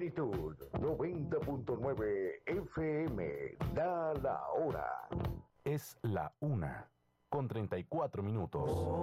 Plenitud 90.9 FM. Da la hora. Es la 1:34.